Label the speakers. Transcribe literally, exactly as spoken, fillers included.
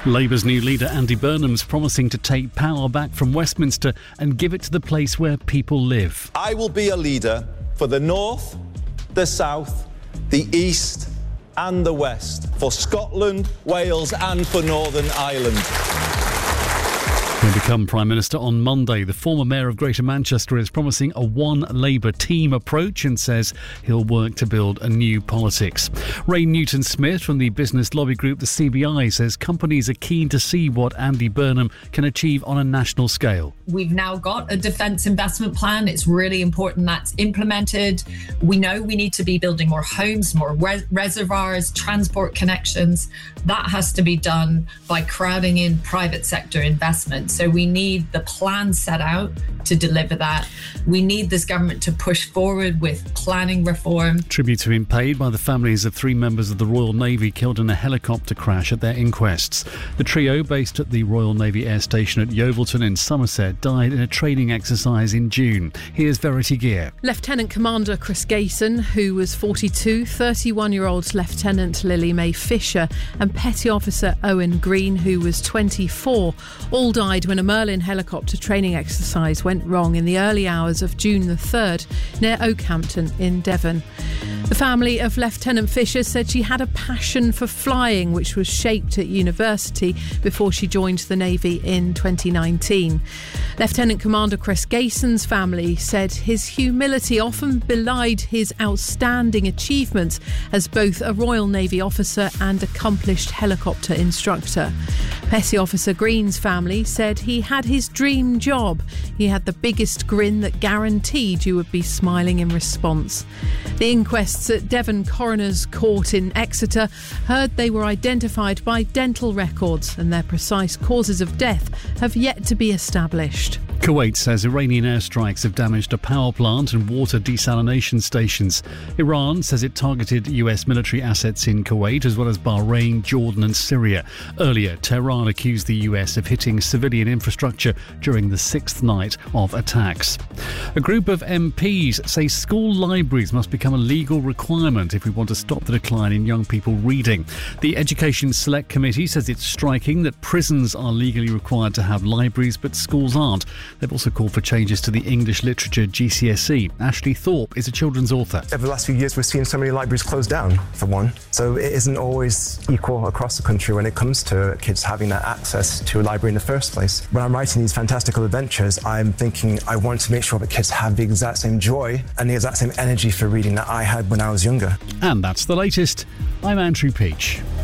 Speaker 1: Labour's new leader Andy Burnham's promising to take power back from Westminster and give it to the place where people live.
Speaker 2: I will be a leader for the North, the South, the East and the West, for Scotland, Wales and for Northern Ireland.
Speaker 1: He'll become Prime Minister on Monday. The former Mayor of Greater Manchester is promising a one Labour team approach and says he'll work to build a new politics. Ray Newton-Smith from the business lobby group the C B I says companies are keen to see what Andy Burnham can achieve on a national scale.
Speaker 3: We've now got a defence investment plan. It's really important that's implemented. We know we need to be building more homes, more res- reservoirs, transport connections. That has to be done by crowding in private sector investment. So we need the plan set out to deliver that. We need this government to push forward with planning reform.
Speaker 1: Tributes have been paid by the families of three members of the Royal Navy killed in a helicopter crash at their inquests. The trio, based at the Royal Navy Air Station at Yeovilton in Somerset, died in a training exercise in June. Here's Verity Gear.
Speaker 4: Lieutenant Commander Chris Gayson, who was forty-two, thirty-one-year-old Lieutenant Lily Mae Fisher and Petty Officer Owen Green, who was twenty-four, all died when a Merlin helicopter training exercise went wrong in the early hours of June the third near Oakhampton in Devon. The family of Lieutenant Fisher said she had a passion for flying, which was shaped at university before she joined the Navy in twenty nineteen. Lieutenant Commander Chris Gayson's family said his humility often belied his outstanding achievements as both a Royal Navy officer and accomplished helicopter instructor. Petty Officer Green's family said he had his dream job. He had the biggest grin that guaranteed you would be smiling in response. The inquests at Devon Coroner's Court in Exeter heard they were identified by dental records and their precise causes of death have yet to be established.
Speaker 1: Kuwait says Iranian airstrikes have damaged a power plant and water desalination stations. Iran says it targeted U S military assets in Kuwait as well as Bahrain, Jordan and Syria. Earlier, Tehran accused the U S of hitting civilian infrastructure during the sixth night of attacks. A group of M Ps say school libraries must become a legal requirement if we want to stop the decline in young people reading. The Education Select Committee says it's striking that prisons are legally required to have libraries but schools aren't. They've also called for changes to the English Literature G C S E. Ashley Thorpe is a children's author.
Speaker 5: Over the last few years, we're seeing so many libraries close down, for one. So it isn't always equal across the country when it comes to kids having that access to a library in the first place. When I'm writing these fantastical adventures, I'm thinking I want to make sure that kids have the exact same joy and the exact same energy for reading that I had when I was younger.
Speaker 1: And that's the latest. I'm Andrew Peach.